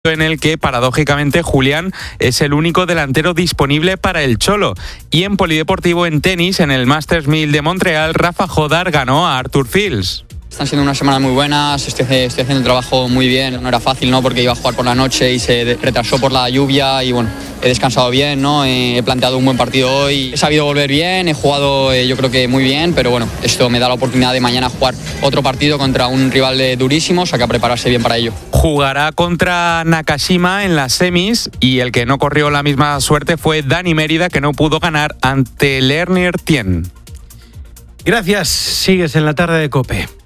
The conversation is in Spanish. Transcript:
en el que, paradójicamente, Julián es el único delantero disponible para el Cholo. Y en polideportivo, en tenis, en el Masters 1000 de Montreal, Rafa Jodar ganó a Arthur Fils. Están siendo unas semanas muy buenas, estoy haciendo el trabajo muy bien. No era fácil, ¿no? Porque iba a jugar por la noche y se retrasó por la lluvia y bueno, he descansado bien, ¿no? He planteado un buen partido hoy, he sabido volver bien, he jugado yo creo que muy bien, pero bueno, esto me da la oportunidad de mañana jugar otro partido contra un rival durísimo, o sea que a prepararse bien para ello. Jugará contra Nakashima en las semis y el que no corrió la misma suerte fue Dani Mérida, que no pudo ganar ante Lerner Tien. Gracias, sigues en la tarde de COPE.